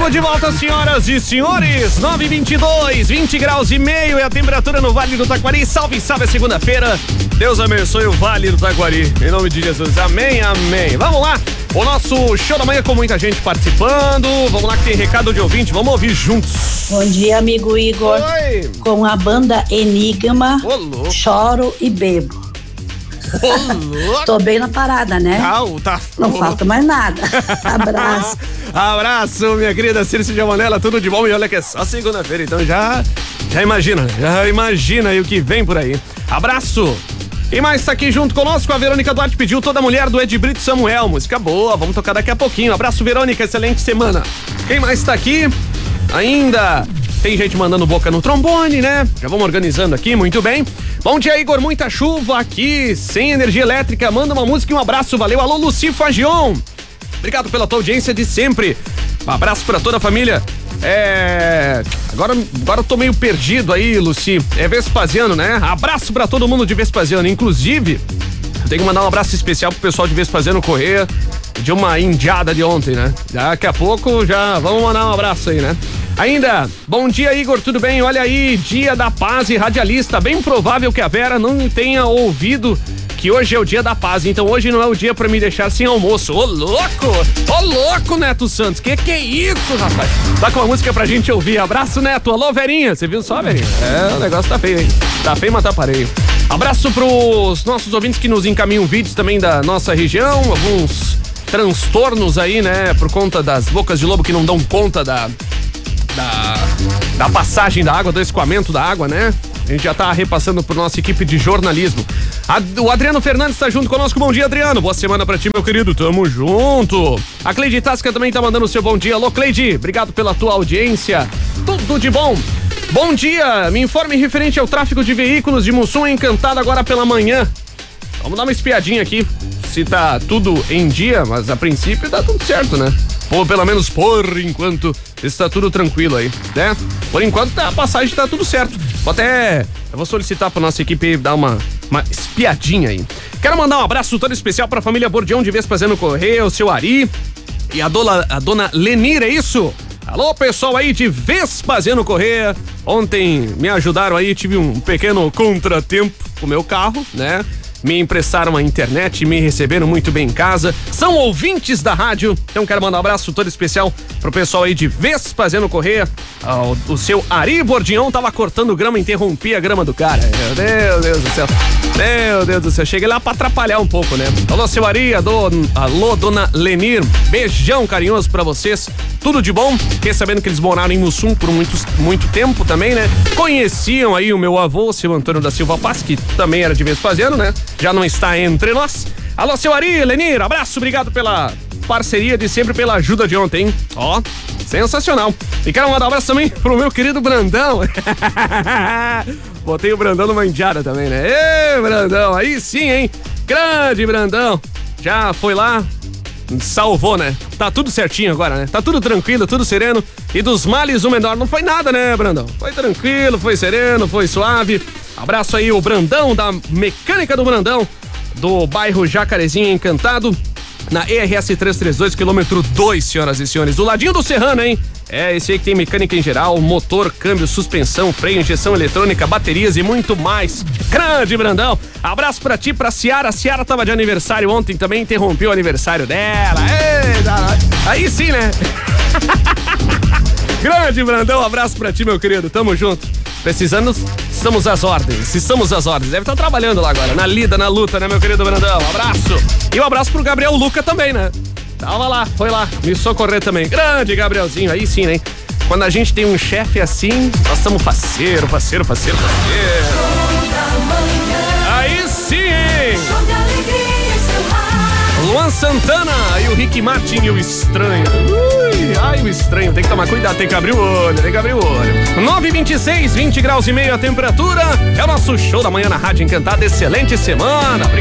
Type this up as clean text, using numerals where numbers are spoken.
Estamos de volta, senhoras e senhores. 9h22, 20 graus e meio é a temperatura no Vale do Taquari. Salve, salve, é segunda-feira. Deus abençoe o Vale do Taquari. Em nome de Jesus. Amém, amém. Vamos lá. O nosso show da manhã com muita gente participando. Vamos lá que tem recado de ouvinte. Vamos ouvir juntos. Bom dia, amigo Igor. Oi. Com a banda Enigma, Choro e Bebo. Tô bem na parada, né? Não falta mais nada. Abraço. Abraço, minha querida Circe Giamanella, tudo de bom? E olha que é só segunda-feira, então já imagina aí o que vem por aí. Abraço. Quem mais tá aqui junto conosco? A Verônica Duarte pediu Toda Mulher do Ed Brito Samuel. Música boa, vamos tocar daqui a pouquinho. Abraço, Verônica, excelente semana. Quem mais tá aqui? Ainda tem gente mandando boca no trombone, né? Já vamos organizando aqui, muito bem. Bom dia, Igor, muita chuva aqui, sem energia elétrica. Manda uma música e um abraço, valeu. Alô, Luci Fagion. Obrigado pela tua audiência de sempre. Um abraço pra toda a família. Agora eu tô meio perdido aí, Luci. É Vespasiano, né? Abraço pra todo mundo de Vespasiano. Inclusive, eu tenho que mandar um abraço especial pro pessoal de Vespasiano Correia, de uma indiada de ontem, né? Daqui a pouco já vamos mandar um abraço aí, né? Ainda, bom dia, Igor, tudo bem? Olha aí, Dia da Paz e radialista. Bem provável que a Vera não tenha ouvido que hoje é o Dia da Paz, então hoje não é o dia pra me deixar sem almoço. Ô louco, Neto Santos, que é isso, rapaz? Dá com uma música pra gente ouvir. Abraço, Neto. Alô, Verinha, você viu só, Verinha? O negócio tá feio, hein? Tá feio, mas tá pareio. Abraço pros nossos ouvintes que nos encaminham vídeos também da nossa região, alguns transtornos aí, né, por conta das bocas de lobo que não dão conta da passagem da água, do escoamento da água, né? A gente já tá repassando por nossa equipe de jornalismo. O Adriano Fernandes tá junto conosco. Bom dia, Adriano. Boa semana pra ti, meu querido. Tamo junto. A Cleide Tasca também tá mandando o seu bom dia. Alô, Cleide. Obrigado pela tua audiência. Tudo de bom. Bom dia. Me informe referente ao tráfego de veículos de Mussum Encantado agora pela manhã. Vamos dar uma espiadinha aqui. Se tá tudo em dia, mas a princípio tá tudo certo, né? Ou pelo menos por enquanto está tudo tranquilo aí, né? Por enquanto a passagem tá tudo certo. Eu vou solicitar pra nossa equipe dar uma espiadinha aí. Quero mandar um abraço todo especial pra família Bordião de Vespasiano Correia, o seu Ari e a dona Lenir, é isso? Alô, pessoal aí de Vespasiano Correia. Ontem me ajudaram aí, tive um pequeno contratempo com o meu carro, né? Me emprestaram a internet, me receberam muito bem em casa. São ouvintes da rádio, então quero mandar um abraço todo especial pro pessoal aí de Vespasiano Correia. O seu Ari Bordião tava cortando grama, interrompia a grama do cara. Meu Deus do céu. Meu Deus do céu, cheguei lá pra atrapalhar um pouco, né? Alô, seu Ari, alô, dona Lenir, beijão carinhoso pra vocês, tudo de bom. Fiquei sabendo que eles moraram em Mussum por muito tempo também, né? Conheciam aí o meu avô, o seu Antônio da Silva Paz, que também era de Vespasiano, né? Já não está entre nós. Alô, seu Ari, Lenir, abraço, obrigado pela parceria de sempre, pela ajuda de ontem, hein? Ó, sensacional. E quero mandar um abraço também pro meu querido Brandão. Botei o Brandão numa indiada também, né? Ê, Brandão, aí sim, hein? Grande Brandão. Já foi lá, salvou, né? Tá tudo certinho agora, né? Tá tudo tranquilo, tudo sereno. E dos males o menor. Não foi nada, né, Brandão? Foi tranquilo, foi sereno, foi suave. Abraço aí o Brandão, da Mecânica do Brandão, do bairro Jacarezinho Encantado, na ERS 332, quilômetro 2, senhoras e senhores. Do ladinho do Serrano, hein? Esse aí que tem mecânica em geral, motor, câmbio, suspensão, freio, injeção eletrônica, baterias e muito mais. Grande Brandão. Abraço pra ti, pra Ciara. A Ciara tava de aniversário ontem, também interrompeu o aniversário dela. Aí sim, né? Grande Brandão, abraço pra ti, meu querido. Tamo junto. Precisando, estamos às ordens. Deve estar trabalhando lá agora, na lida, na luta, né, meu querido Brandão? Abraço. E um abraço pro Gabriel Luca também, né? Tava lá, foi lá, me socorrer também. Grande Gabrielzinho, aí sim, né? Quando a gente tem um chefe assim, nós estamos parceiro. Aí sim, hein? Luan Santana e o Rick Martin e o Estranho. O Estranho, tem que tomar cuidado, tem que abrir o olho. 9h26, 20 graus e meio a temperatura. É o nosso show da manhã na Rádio Encantada. Excelente semana.